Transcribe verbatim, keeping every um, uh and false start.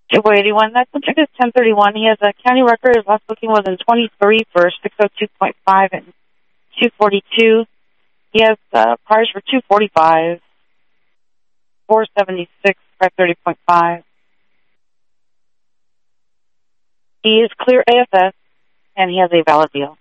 two eighty-one. That subject is ten thirty-one. He has a county record. His last booking was in twenty-three for six oh two point five and two forty-two. He has uh, priors for two forty-five, four seventy-six, five thirty point five. He is clear A F S, and he has a valid deal.